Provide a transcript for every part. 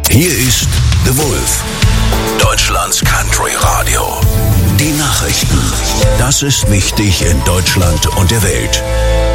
Hier ist The Wolf, Deutschlands Country Radio. Die Nachrichten. Das ist wichtig in Deutschland und der Welt.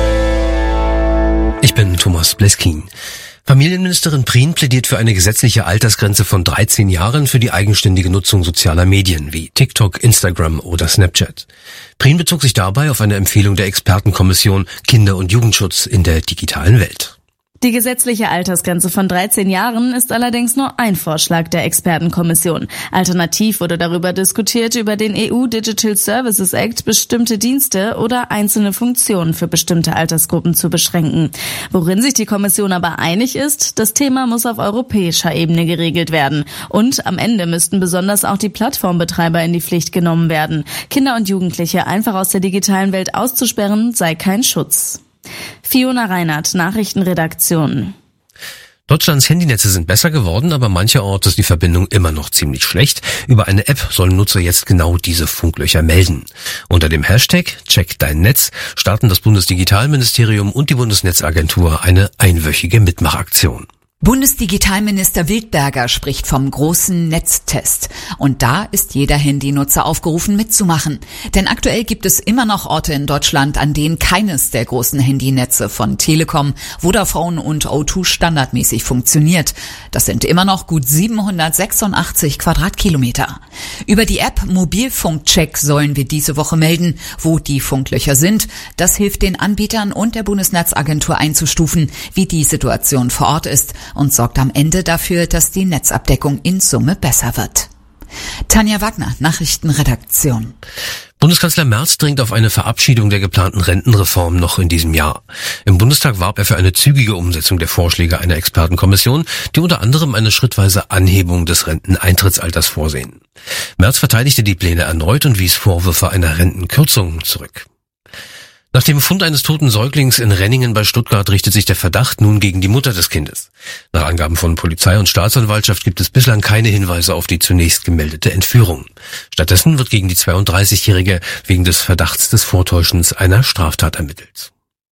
Ich bin Thomas Bleskin. Familienministerin Prien plädiert für eine gesetzliche Altersgrenze von 13 Jahren für die eigenständige Nutzung sozialer Medien wie TikTok, Instagram oder Snapchat. Prien bezog sich dabei auf eine Empfehlung der Expertenkommission Kinder- und Jugendschutz in der digitalen Welt. Die gesetzliche Altersgrenze von 13 Jahren ist allerdings nur ein Vorschlag der Expertenkommission. Alternativ wurde darüber diskutiert, über den EU Digital Services Act bestimmte Dienste oder einzelne Funktionen für bestimmte Altersgruppen zu beschränken. Worin sich die Kommission aber einig ist, das Thema muss auf europäischer Ebene geregelt werden. Und am Ende müssten besonders auch die Plattformbetreiber in die Pflicht genommen werden. Kinder und Jugendliche einfach aus der digitalen Welt auszusperren, sei kein Schutz. Fiona Reinhardt, Nachrichtenredaktion. Deutschlands Handynetze sind besser geworden, aber mancherorts ist die Verbindung immer noch ziemlich schlecht. Über eine App sollen Nutzer jetzt genau diese Funklöcher melden. Unter dem Hashtag Check dein Netz starten das Bundesdigitalministerium und die Bundesnetzagentur eine einwöchige Mitmachaktion. Bundesdigitalminister Wildberger spricht vom großen Netztest. Und da ist jeder Handynutzer aufgerufen mitzumachen. Denn aktuell gibt es immer noch Orte in Deutschland, an denen keines der großen Handynetze von Telekom, Vodafone und O2 standardmäßig funktioniert. Das sind immer noch gut 786 Quadratkilometer. Über die App Mobilfunkcheck sollen wir diese Woche melden, wo die Funklöcher sind. Das hilft den Anbietern und der Bundesnetzagentur einzustufen, wie die Situation vor Ort ist, und sorgt am Ende dafür, dass die Netzabdeckung in Summe besser wird. Tanja Wagner, Nachrichtenredaktion. Bundeskanzler Merz dringt auf eine Verabschiedung der geplanten Rentenreform noch in diesem Jahr. Im Bundestag warb er für eine zügige Umsetzung der Vorschläge einer Expertenkommission, die unter anderem eine schrittweise Anhebung des Renteneintrittsalters vorsehen. Merz verteidigte die Pläne erneut und wies Vorwürfe einer Rentenkürzung zurück. Nach dem Fund eines toten Säuglings in Renningen bei Stuttgart richtet sich der Verdacht nun gegen die Mutter des Kindes. Nach Angaben von Polizei und Staatsanwaltschaft gibt es bislang keine Hinweise auf die zunächst gemeldete Entführung. Stattdessen wird gegen die 32-Jährige wegen des Verdachts des Vortäuschens einer Straftat ermittelt.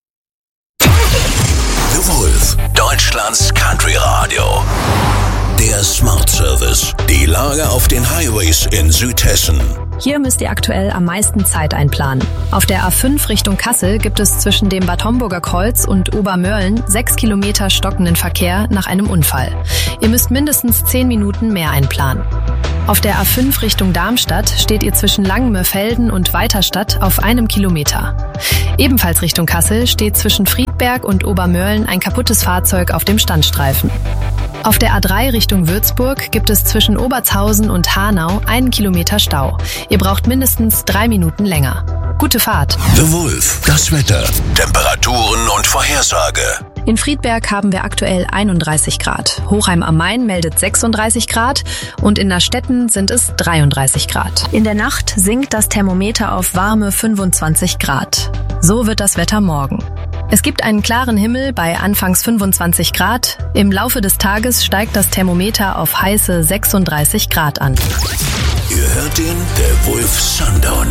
The Wolf, Deutschlands Country Radio. Der Smart Service. Die Lage auf den Highways in Südhessen. Hier müsst ihr aktuell am meisten Zeit einplanen. Auf der A5 Richtung Kassel gibt es zwischen dem Bad Homburger Kreuz und Obermörlen 6 Kilometer stockenden Verkehr nach einem Unfall. Ihr müsst mindestens 10 Minuten mehr einplanen. Auf der A5 Richtung Darmstadt steht ihr zwischen Langenmörfelden und Weiterstadt auf 1 Kilometer. Ebenfalls Richtung Kassel steht zwischen Friedberg und Obermörlen ein kaputtes Fahrzeug auf dem Standstreifen. Auf der A3 Richtung Würzburg gibt es zwischen Obertshausen und Hanau 1 Kilometer Stau. Ihr braucht mindestens 3 Minuten länger. Gute Fahrt. The Wolf, das Wetter, Temperaturen und Vorhersage. In Friedberg haben wir aktuell 31 Grad. Hochheim am Main meldet 36 Grad und in Nastetten sind es 33 Grad. In der Nacht sinkt das Thermometer auf warme 25 Grad. So wird das Wetter morgen. Es gibt einen klaren Himmel bei anfangs 25 Grad. Im Laufe des Tages steigt das Thermometer auf heiße 36 Grad an. Ihr hört den The Wolf Sundown.